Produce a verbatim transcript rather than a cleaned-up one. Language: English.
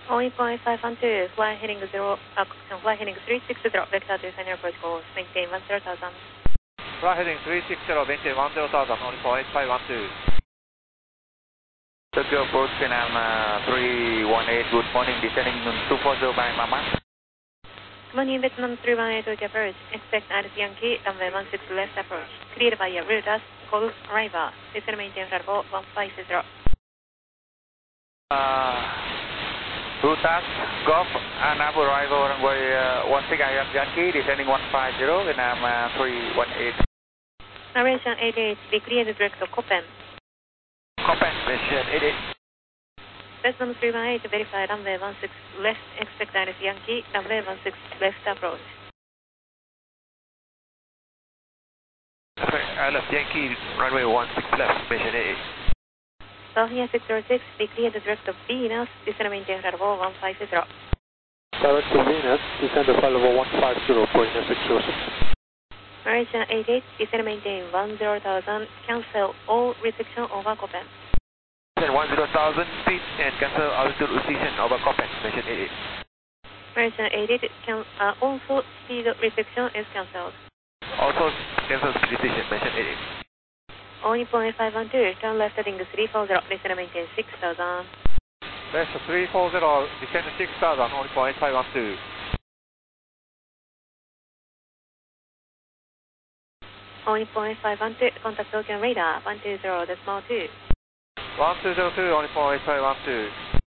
Only point five one two, fly heading zero, uh, fly heading three six zero, vector to final approach course, maintain one zero thousand. Fly heading three six zero, maintain one zero thousand, only point five one two. Tokyo approach Vietnam uh, three one eight, good morning, descending two four zero by Mama. Good morning, Vietnam three one eight with approach, expect Alice Yankee, runway one six left approach, cleared by your route as call arrival, descend maintain flight level one five zero. Uh, route as Golf, Annam arrival runway uh, one six I am Yankee, descending one five zero, Vietnam uh, three one eight. Narration eight eight, be cleared direct to Copen. Copen, mission eight eight. Vietnam three one eight, verify runway one six left, expect Alice Yankee, runway one six left approach. I left Yankee, runway one six left, mission eight eight. Bosnia six zero six, be cleared direct to Venus, descend maintain flight level one five zero. Direct to Venus, descend to flight level one five zero, Bosnia six zero six. Malaysia eight eight, descend maintain one zero thousand, cancel all restriction over Copen. Descend one zero thousand feet and cancel altitude restriction over Copen, mission eight eight. Malaysia eight eight, can, uh, also speed restriction is cancelled. Also cancel speed restriction, mission eight eight. Only point five one two, turn left heading three four zero, descend maintain six thousand. West three four zero, descend six thousand, only point five one two. Only point five one two, contact Tokyo radar, one two zero decimal two. one two zero two, only point five one two.